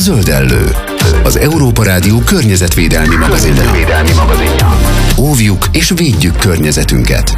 Zöldellő, az Európa Rádió környezetvédelmi magazinja. Óvjuk és védjük környezetünket.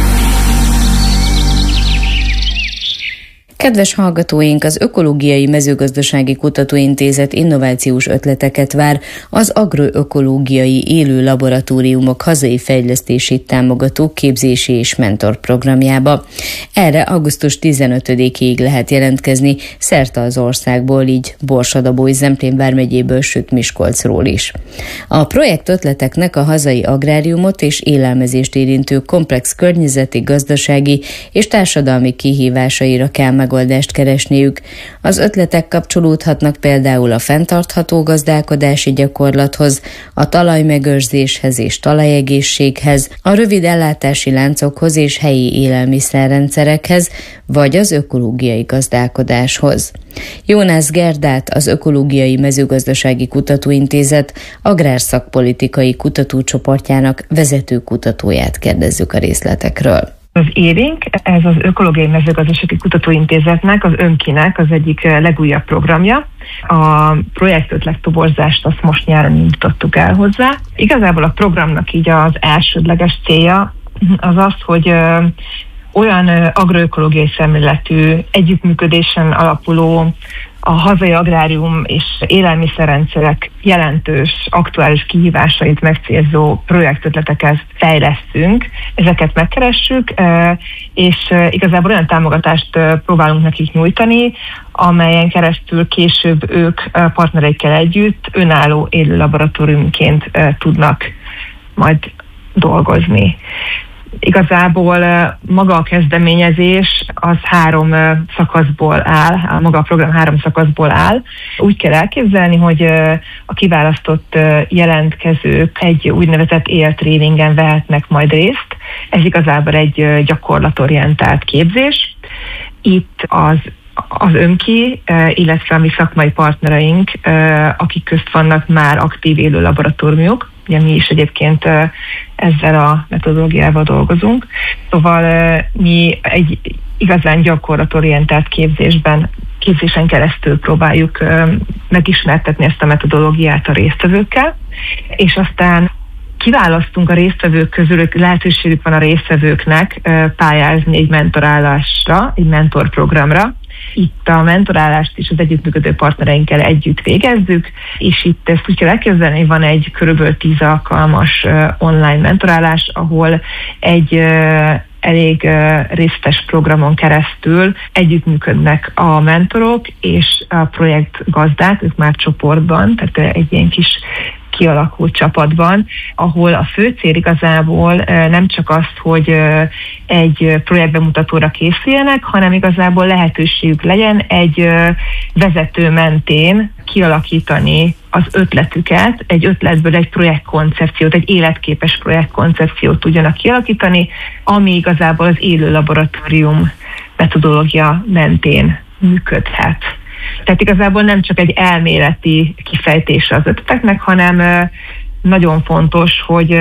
Kedves hallgatóink, az Ökológiai Mezőgazdasági Kutatóintézet innovációs ötleteket vár az agroökológiai élő laboratóriumok hazai fejlesztését támogató képzési és mentor programjába. Erre augusztus 15-ig lehet jelentkezni szerte az országból, így Borsod-Abaúj-Zemplén vármegyéből, sőt Miskolcról is. A projekt ötleteknek a hazai agráriumot és élelmezést érintő komplex környezeti, gazdasági és társadalmi kihívásaira kell megoldást keresniük. Az ötletek kapcsolódhatnak például a fenntartható gazdálkodási gyakorlathoz, a talajmegőrzéshez és talajegészséghez, a rövid ellátási láncokhoz és helyi élelmiszerrendszerekhez, vagy az ökológiai gazdálkodáshoz. Jónász Gerdát, az Ökológiai Mezőgazdasági Kutatóintézet agrárszakpolitikai kutatócsoportjának vezető kutatóját kérdezzük a részletekről. Az ERINK, ez az Ökológiai Mezőgazdasági Kutatóintézetnek, az ÖMKI-nek az egyik legújabb programja. A projektötlet toborzást azt most nyáron indítottuk el hozzá. Igazából a programnak így az elsődleges célja az az, hogy olyan agroökológiai szemléletű, együttműködésen alapuló, a hazai agrárium és élelmiszerrendszerek jelentős, aktuális kihívásait megcélzó projektötleteket fejlesztünk, ezeket megkeressük, és igazából olyan támogatást próbálunk nekik nyújtani, amelyen keresztül később ők partnereikkel együtt önálló élő laboratóriumként tudnak majd dolgozni. Igazából maga a kezdeményezés az 3 szakaszból áll, maga a program 3 szakaszból áll. Úgy kell elképzelni, hogy a kiválasztott jelentkezők egy úgynevezett éltréningen vehetnek majd részt. Ez igazából egy gyakorlatorientált képzés. Itt az ÖMKI, illetve a mi szakmai partnereink, akik közt vannak már aktív élő laboratóriumok. Ugye mi is egyébként ezzel a metodológiával dolgozunk. Szóval mi egy igazán gyakorlatorientált képzésen keresztül próbáljuk megismertetni ezt a metodológiát a résztvevőkkel, és aztán kiválasztunk a résztvevők közül, lehetőségük van a résztvevőknek pályázni egy mentorálásra, egy mentorprogramra. Itt a mentorálást is az együttműködő partnereinkkel együtt végezzük, és itt ezt úgy kell elképzelni, hogy van egy körülbelül 10 alkalmas online mentorálás, ahol egy elég részletes programon keresztül együttműködnek a mentorok és a projektgazdák, ők már csoportban, tehát egy ilyen kis kialakult csapatban, ahol a fő cél igazából nem csak az, hogy egy projektbemutatóra készüljenek, hanem igazából lehetőségük legyen egy vezető mentén kialakítani az ötletüket, egy ötletből egy projektkoncepciót, egy életképes projektkoncepciót tudjanak kialakítani, ami igazából az élő laboratórium metodológia mentén működhet. Tehát igazából nem csak egy elméleti kifejtése az ötleteknek, hanem nagyon fontos, hogy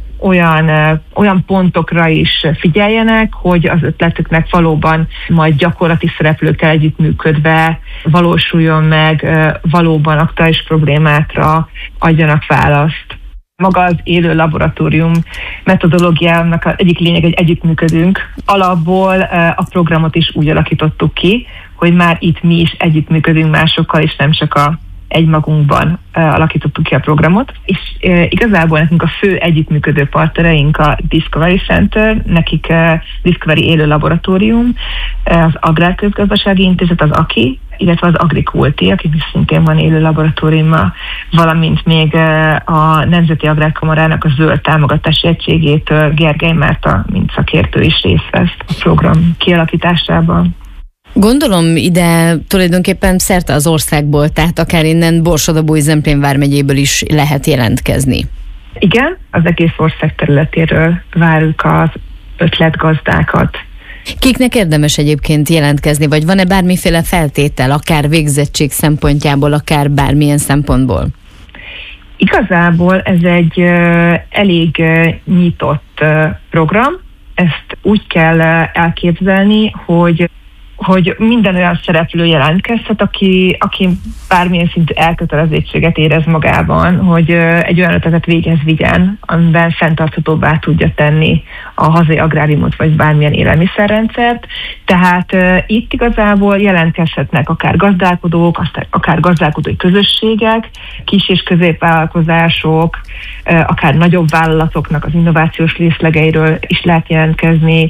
olyan pontokra is figyeljenek, hogy az ötletüknek valóban majd gyakorlati szereplőkkel együttműködve valósuljon meg, valóban aktuális problémákra adjanak választ. Maga az élő laboratórium metodológiának az egyik lényeg, hogy együttműködünk. Alapból a programot is úgy alakítottuk ki, hogy már itt mi is együttműködünk másokkal, és nem csak egymagunkban alakítottuk ki a programot. És igazából nekünk a fő együttműködő partnereink a Discovery Center, nekik Discovery élő laboratórium, az Agrárközgazdasági Intézet, az AKI, illetve az Agrikulti, akik szintén van élő laboratóriuma, valamint még a Nemzeti Agrárkamarának a zöld támogatási egységétől Gergely Márta, mint szakértő is részt vesz a program kialakításában. Gondolom ide tulajdonképpen szerte az országból, tehát akár innen Borsod-Abaúj-Zemplén vármegyéből is lehet jelentkezni. Igen, az egész ország területéről várjuk az ötletgazdákat. Kiknek érdemes egyébként jelentkezni, vagy van-e bármiféle feltétel, akár végzettség szempontjából, akár bármilyen szempontból? Igazából ez egy elég nyitott program. Ezt úgy kell elképzelni, hogy minden olyan szereplő jelentkezhet, aki bármilyen szintű elkötelezettséget érez magában, hogy egy olyan ötletet véghez vigyen, amiben fenntarthatóbbá tudja tenni a hazai agráriumot, vagy bármilyen élelmiszerrendszert. Tehát itt igazából jelentkezhetnek akár gazdálkodók, akár gazdálkodói közösségek, kis- és középvállalkozások, akár nagyobb vállalatoknak az innovációs részlegeiről is lehet jelentkezni,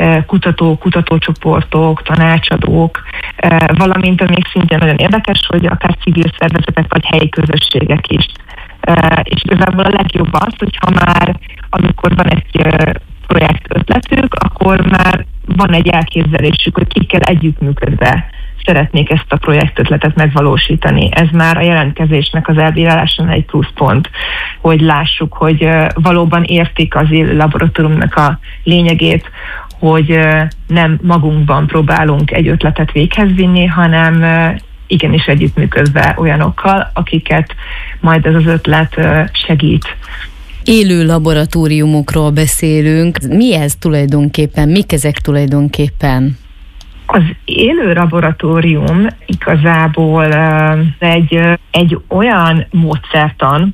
kutatócsoportok, tanácsadók, valamint még szintén nagyon érdekes, hogy akár civil szervezetek vagy helyi közösségek is. És igazából a legjobb az, hogyha már amikor van egy projekt ötletük, akkor már van egy elképzelésük, hogy kikkel együttműködve szeretnék ezt a projektötletet megvalósítani. Ez már a jelentkezésnek az elbírálásán egy pluszpont, hogy lássuk, hogy valóban értik az élő laboratóriumnak a lényegét, hogy nem magunkban próbálunk egy ötletet véghez vinni, hanem igenis együttműködve olyanokkal, akiket majd ez az ötlet segít. Élő laboratóriumokról beszélünk. Mi ez tulajdonképpen? Mik ezek tulajdonképpen? Az élő laboratórium igazából egy olyan módszertan,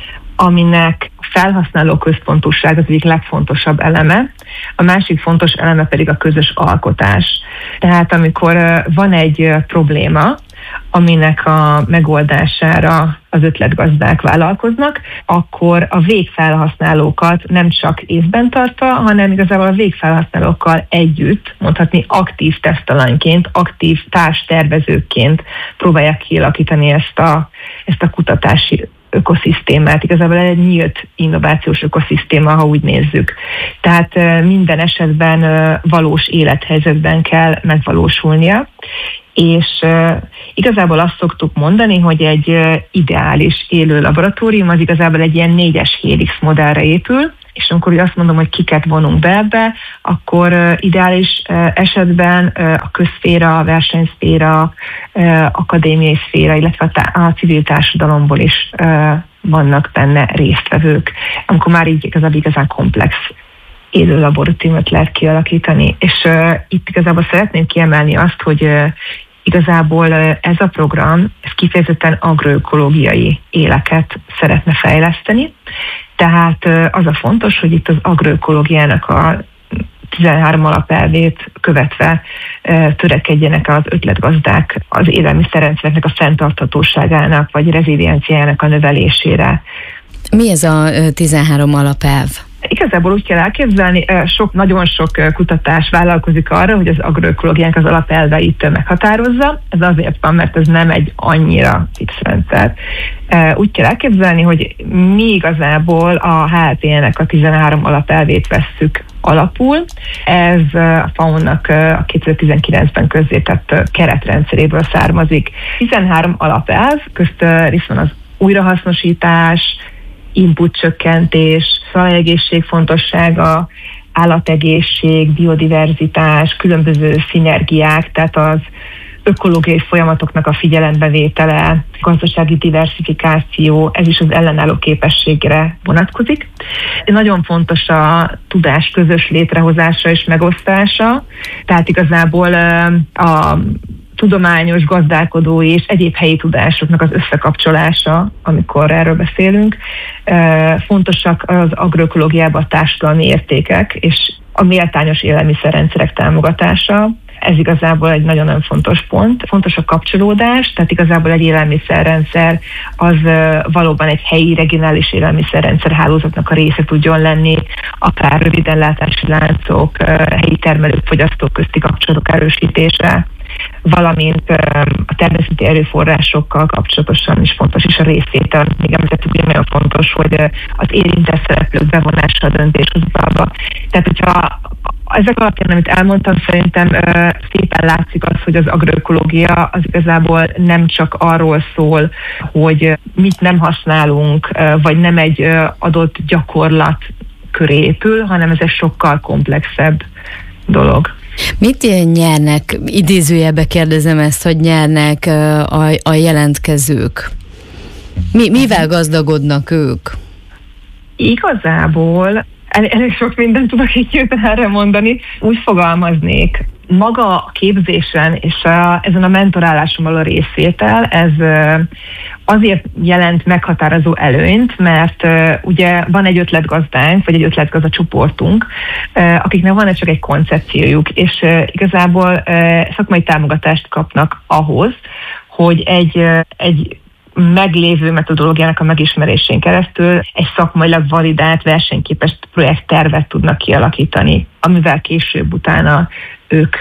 aminek felhasználó központúság az egyik legfontosabb eleme, a másik fontos eleme pedig a közös alkotás. Tehát amikor van egy probléma, aminek a megoldására az ötletgazdák vállalkoznak, akkor a végfelhasználókat nem csak észben tartva, hanem igazából a végfelhasználókkal együtt, mondhatni aktív tesztalanyként, aktív társtervezőként próbálják kialakítani ezt a kutatási ökoszisztémát. Igazából egy nyílt innovációs ökoszisztéma, ha úgy nézzük. Tehát minden esetben valós élethelyzetben kell megvalósulnia, és igazából azt szoktuk mondani, hogy egy ideális élő laboratórium az igazából egy ilyen 4-es Helix modellre épül, és amikor azt mondom, hogy kiket vonunk be ebbe, akkor ideális esetben a közszféra, a versenyszféra, akadémiai szféra, illetve a civil társadalomból is vannak benne résztvevők, amikor már így igazán komplex élő laboratóriumot lehet kialakítani. És itt igazából szeretném kiemelni azt, hogy igazából ez a program ez kifejezetten agroökológiai éleket szeretne fejleszteni. Tehát az a fontos, hogy itt az agroökológiának a 13 alapelvét követve törekedjenek az ötletgazdák az élelmiszerrendszernek a fenntarthatóságának vagy rezilienciájának a növelésére. Mi ez a 13 alapelv? Igazából úgy kell elképzelni, nagyon sok kutatás vállalkozik arra, hogy az agroökológiánk az alapelveit meghatározza. Ez azért van, mert ez nem egy annyira fix rendszer. Úgy kell elképzelni, hogy mi igazából a HLTN-nek a 13 alapelvét vesszük alapul. Ez a FAO-nak a 2019-ben közzétett keretrendszeréből származik. 13 alapelv, közt részt van az újrahasznosítás, input csökkentés, talajegészség fontossága, állategészség, biodiverzitás, különböző szinergiák, tehát az ökológiai folyamatoknak a figyelembevétele, gazdasági diversifikáció, ez is az ellenálló képességre vonatkozik. Nagyon fontos a tudás közös létrehozása és megosztása, tehát igazából a tudományos, gazdálkodói és egyéb helyi tudásoknak az összekapcsolása, amikor erről beszélünk. Fontosak az agroökológiában a társadalmi értékek és a méltányos élelmiszerrendszerek támogatása. Ez igazából egy nagyon-nagyon fontos pont. Fontos a kapcsolódás, tehát igazából egy élelmiszerrendszer az valóban egy helyi regionális élelmiszerrendszer hálózatnak a része tudjon lenni, akár rövidellátási láncok, helyi termelők, fogyasztók közti kapcsolatok erősítése, valamint a természeti erőforrásokkal kapcsolatosan is fontos, és a részvétel. Még említettük, hogy nagyon fontos, hogy az érintett szereplők bevonása a döntéshozatalba. Tehát, hogyha ezek alapján, amit elmondtam, szerintem szépen látszik az, hogy az agroökológia az igazából nem csak arról szól, hogy mit nem használunk, vagy nem egy adott gyakorlat köré épül, hanem ez egy sokkal komplexebb dolog. Mit nyernek, idézőjelbe kérdezem ezt, hogy nyernek a jelentkezők? Mivel gazdagodnak ők? Igazából elég sok mindent tudok így erre mondani. Úgy fogalmaznék, maga a képzésen és ezen a mentoráláson való részvétel, ez azért jelent meghatározó előnyt, mert ugye van egy ötletgazdánk, vagy egy ötletgazda-csoportunk, akiknek van csak egy koncepciójuk, és igazából szakmai támogatást kapnak ahhoz, hogy egy meglévő metodológiának a megismerésén keresztül egy szakmailag validált, versenyképes projekttervet tudnak kialakítani, amivel később utána ők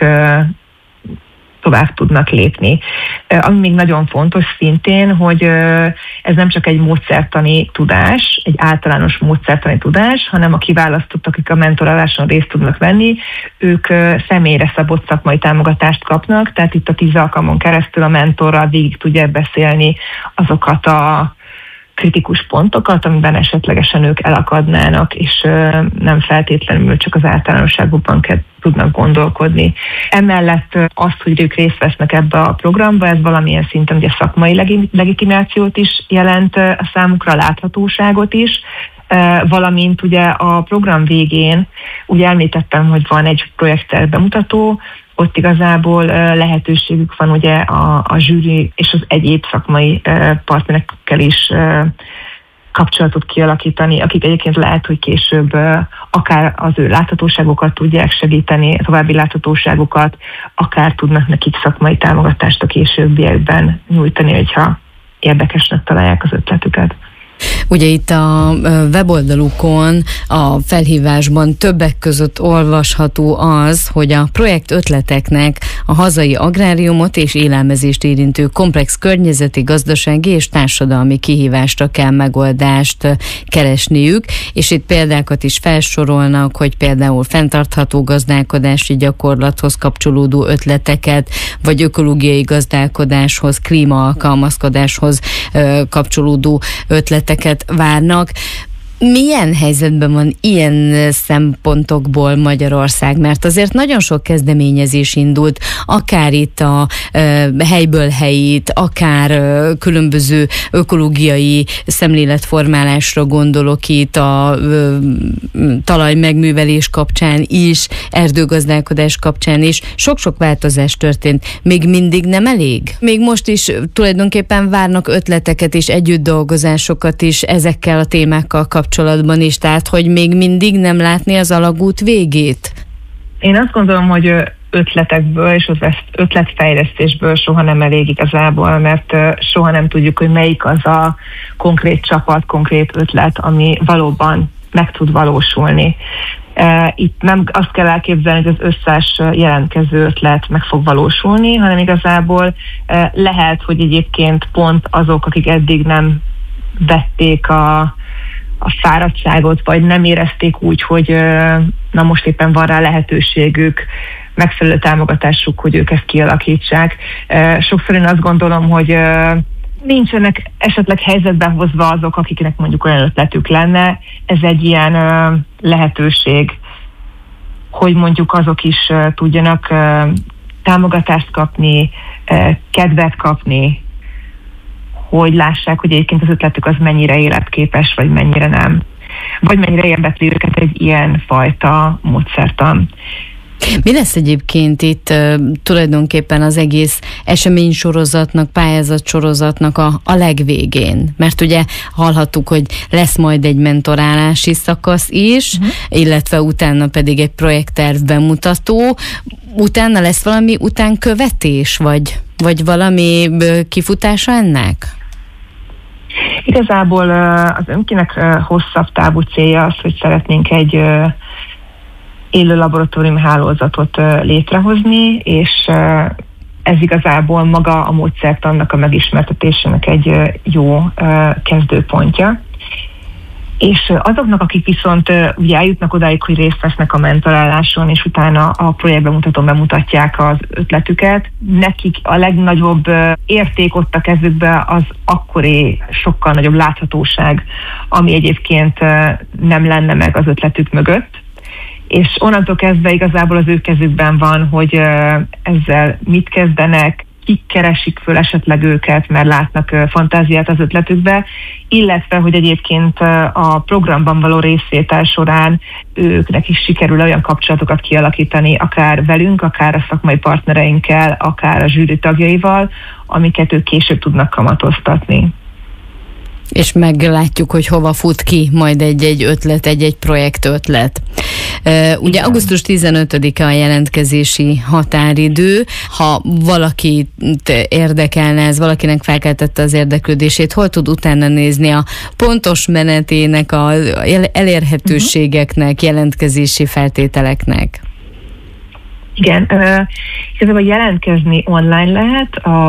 tovább tudnak lépni. Ami még nagyon fontos szintén, hogy ez nem csak egy módszertani tudás, egy általános módszertani tudás, hanem a kiválasztottak, akik a mentoráláson részt tudnak venni, ők személyre szabott szakmai támogatást kapnak, tehát itt a 10 alkalmon keresztül a mentorral végig tudja beszélni azokat a kritikus pontokat, amiben esetlegesen ők elakadnának, és nem feltétlenül csak az általánosságokban tudnak gondolkodni. Emellett azt, hogy ők részt vesznek ebbe a programba, ez valamilyen szinten ugye szakmai legitimációt is jelent a számukra, láthatóságot is, valamint ugye a program végén, ugye említettem, hogy van egy projektterv bemutató, ott igazából lehetőségük van ugye a zsűri és az egyéb szakmai partnerekkel is kapcsolatot kialakítani, akik egyébként lehet, hogy később akár az ő láthatóságokat tudják segíteni, további láthatóságokat, akár tudnak nekik szakmai támogatást a későbbiekben nyújtani, hogyha érdekesnek találják az ötletüket. Ugye itt a weboldalukon, a felhívásban többek között olvasható az, hogy a projekt ötleteknek a hazai agráriumot és élelmezést érintő komplex környezeti, gazdasági és társadalmi kihívásra kell megoldást keresniük, és itt példákat is felsorolnak, hogy például fenntartható gazdálkodási gyakorlathoz kapcsolódó ötleteket, vagy ökológiai gazdálkodáshoz, klímaalkalmazkodáshoz kapcsolódó ötleteket várnak. Milyen helyzetben van ilyen szempontokból Magyarország? Mert azért nagyon sok kezdeményezés indult, akár itt a helyből helyit, akár különböző ökológiai szemléletformálásra gondolok itt a talaj megművelés kapcsán is, erdőgazdálkodás kapcsán is. Sok-sok változás történt. Még mindig nem elég? Még most is tulajdonképpen várnak ötleteket és együttdolgozásokat is ezekkel a témákkal kapcsolatban is, tehát hogy még mindig nem látni az alagút végét? Én azt gondolom, hogy ötletekből és az ötletfejlesztésből soha nem elég igazából, mert soha nem tudjuk, hogy melyik az a konkrét csapat, konkrét ötlet, ami valóban meg tud valósulni. Itt nem azt kell elképzelni, hogy az összes jelentkező ötlet meg fog valósulni, hanem igazából lehet, hogy egyébként pont azok, akik eddig nem vették a fáradtságot, vagy nem érezték úgy, hogy na most éppen van rá lehetőségük, megfelelő támogatásuk, hogy ők ezt kialakítsák. Sokszor én azt gondolom, hogy nincsenek esetleg helyzetben hozva azok, akiknek mondjuk olyan ötletük lenne. Ez egy ilyen lehetőség, hogy mondjuk azok is tudjanak támogatást kapni, kedvet kapni, hogy lássák, hogy egyébként az ötletük az mennyire életképes, vagy mennyire nem. Vagy mennyire érdekli őket egy ilyen fajta módszertan. Mi lesz egyébként itt tulajdonképpen az egész eseménysorozatnak, pályázatsorozatnak a legvégén? Mert ugye hallhattuk, hogy lesz majd egy mentorálási szakasz is, illetve utána pedig egy projektterv bemutató. Utána lesz valami utánkövetés, vagy valami kifutása ennek? Igazából az önkinek hosszabb távú célja az, hogy szeretnénk egy élő laboratórium hálózatot létrehozni, és ez igazából maga a módszertannak a megismertetésének egy jó kezdőpontja. És azoknak, akik viszont ugye eljutnak odáig, hogy részt vesznek a mentoráláson, és utána a projektbemutatón bemutatják az ötletüket, nekik a legnagyobb érték ott a kezükbe az akkori sokkal nagyobb láthatóság, ami egyébként nem lenne meg az ötletük mögött. És onnantól kezdve igazából az ő kezükben van, hogy ezzel mit kezdenek, kik keresik föl esetleg őket, mert látnak fantáziát az ötletükbe, illetve, hogy egyébként a programban való részvétel során őknek is sikerül olyan kapcsolatokat kialakítani, akár velünk, akár a szakmai partnereinkkel, akár a zsűri tagjaival, amiket ők később tudnak kamatoztatni. És meglátjuk, hogy hova fut ki majd egy ötlet, egy projekt ötlet. Ugye augusztus 15-e a jelentkezési határidő. Ha valakit érdekelne ez, valakinek felkeltette az érdeklődését, hol tud utána nézni a pontos menetének, az elérhetőségeknek, jelentkezési feltételeknek? Igen, igazából jelentkezni online lehet a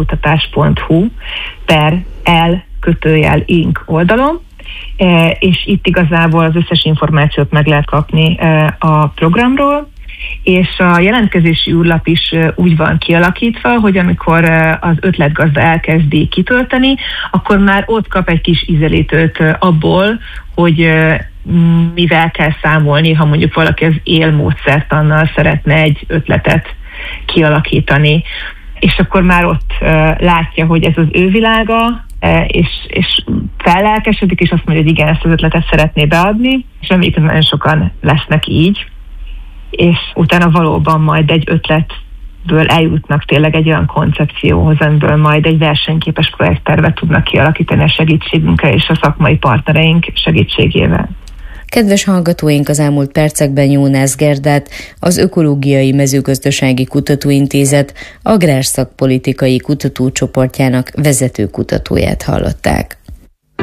biokutatás.hu/l/ink oldalon, és itt igazából az összes információt meg lehet kapni a programról, és a jelentkezési űrlap is úgy van kialakítva, hogy amikor az ötletgazda elkezdi kitölteni, akkor már ott kap egy kis ízelítőt abból, hogy mivel kell számolni, ha mondjuk valaki az élmódszertannal szeretne egy ötletet kialakítani. És akkor már ott látja, hogy ez az ő világa, és fellelkesedik, és azt mondja, hogy igen, ezt az ötletet szeretné beadni, és reméljük, hogy nagyon sokan lesznek így, és utána valóban majd egy ötletből eljutnak tényleg egy olyan koncepcióhoz, amiből majd egy versenyképes projekttervet tudnak kialakítani a segítségünkkel és a szakmai partnereink segítségével. Kedves hallgatóink, az elmúlt percekben Jónász Gerdát, az Ökológiai Mezőgazdasági Kutatóintézet agrárszakpolitikai kutatócsoportjának vezető kutatóját hallották.